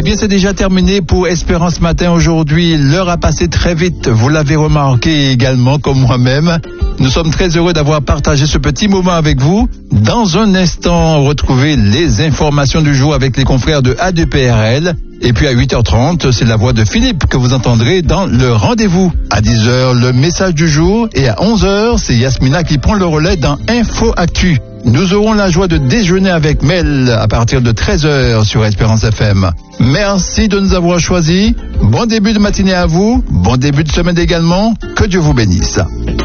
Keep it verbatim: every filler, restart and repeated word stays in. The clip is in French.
bien, c'est déjà terminé pour Espérance Matin aujourd'hui. L'heure a passé très vite, vous l'avez remarqué également comme moi-même. Nous sommes très heureux d'avoir partagé ce petit moment avec vous. Dans un instant, retrouvez les informations du jour avec les confrères de A deux P R L. Et puis à huit heures trente, c'est la voix de Philippe que vous entendrez dans le rendez-vous. À dix heures, le message du jour. Et à onze heures, c'est Yasmina qui prend le relais dans Info Actu. Nous aurons la joie de déjeuner avec Mel à partir de treize heures sur Espérance F M. Merci de nous avoir choisis. Bon début de matinée à vous. Bon début de semaine également. Que Dieu vous bénisse.